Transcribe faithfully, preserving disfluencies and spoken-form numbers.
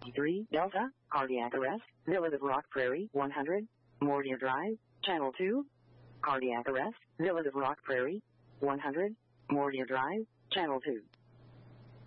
three Delta, cardiac arrest, Villas of Rock Prairie, one hundred, Mordia Drive, Channel two, cardiac arrest, Villas of Rock Prairie, one hundred, Mordia Drive, Channel two.